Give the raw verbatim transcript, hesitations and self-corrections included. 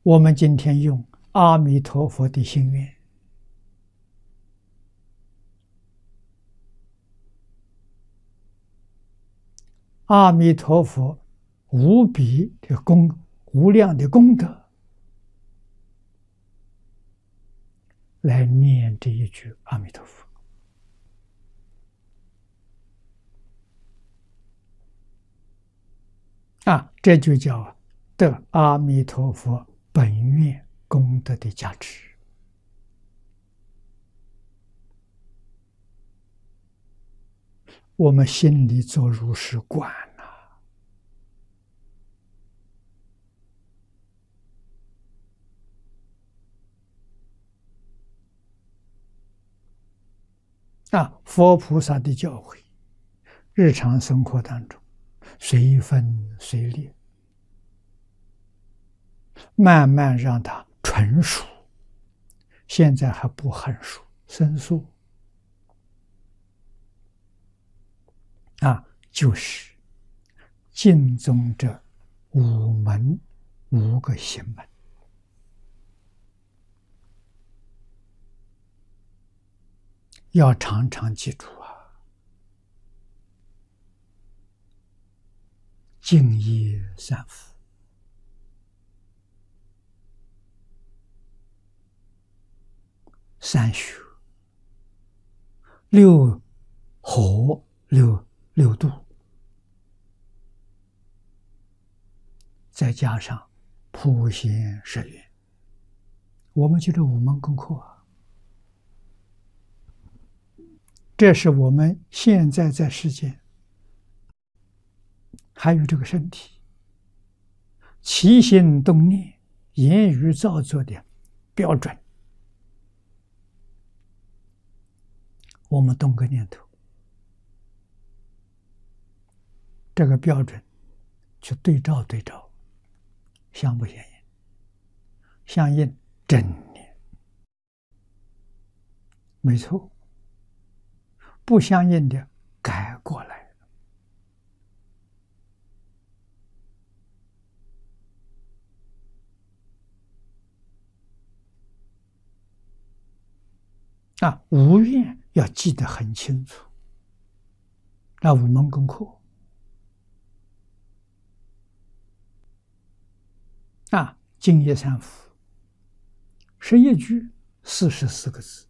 我们今天用阿弥陀佛的心愿，阿弥陀佛无比的功，无量的功德，来念这一句阿弥陀佛。啊，这就叫得阿弥陀佛本愿功德的加持。我们心里做如是观呐、啊。啊，佛菩萨的教诲，日常生活当中随分随力，慢慢让它纯熟。现在还不很熟，生疏。啊，就是净宗这五门五个行门，要常常记住啊！净业三福，三学，六合，六六度，再加上普贤十愿，我们就这五门功课啊。这是我们现在在世间还有这个身体，起心动念、言语造作的标准。我们动个念头，这个标准去对照对照，相不相应？相应正念，没错。不相应的改过来。啊，无愿要记得很清楚。那五门功课啊，净业三福，十一句四十四个字。